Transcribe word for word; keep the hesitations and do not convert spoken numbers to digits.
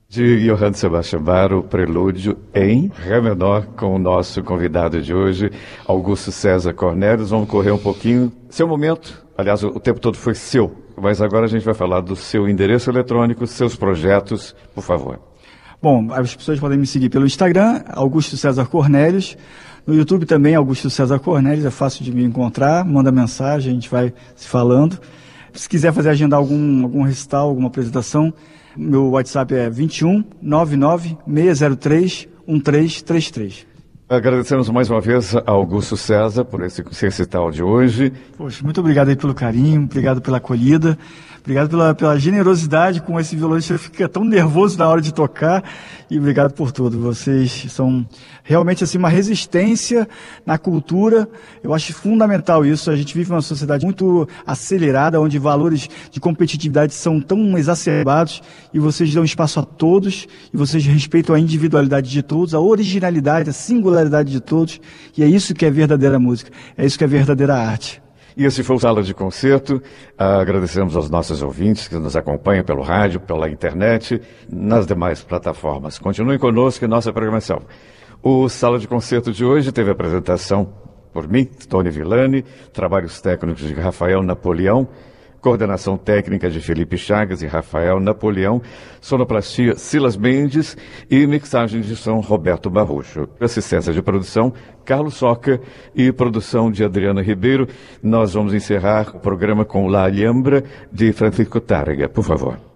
De Johann Sebastian Bach, o prelúdio em Ré menor, com o nosso convidado de hoje, Augusto César Cornelius. Vamos correr um pouquinho. Seu momento, aliás, o tempo todo foi seu, mas agora a gente vai falar do seu endereço eletrônico, seus projetos, por favor. Bom, as pessoas podem me seguir pelo Instagram, Augusto César Cornelius. No YouTube também, Augusto César Cornelius, é fácil de me encontrar, manda mensagem, a gente vai se falando. Se quiser fazer agendar algum, algum recital, alguma apresentação, meu WhatsApp é vinte e um, nove nove, seis zero três, um três três três. Agradecemos mais uma vez a Augusto César por esse recital de hoje. Poxa, muito obrigado aí pelo carinho, obrigado pela acolhida, obrigado pela, pela generosidade com esse violonista que fica tão nervoso na hora de tocar, e obrigado por tudo. Vocês são realmente assim uma resistência na cultura. Eu acho fundamental isso. A gente vive uma sociedade muito acelerada, onde valores de competitividade são tão exacerbados, e vocês dão espaço a todos, e vocês respeitam a individualidade de todos, a originalidade, a singularidade de todos, e é isso que é verdadeira música, é isso que é verdadeira arte. E esse foi o Sala de Concerto. Agradecemos aos nossos ouvintes que nos acompanham pelo rádio, pela internet, nas demais plataformas. Continuem conosco em nossa programação. O Sala de Concerto de hoje teve apresentação por mim, Tony Villani, trabalhos técnicos de Rafael Napoleão, coordenação técnica de Felipe Chagas e Rafael Napoleão, sonoplastia Silas Mendes e mixagem de som Roberto Barrocho. Assistência de produção Carlos Soca e produção de Adriana Ribeiro. Nós vamos encerrar o programa com La Alhambra de Francisco Tárrega, por favor.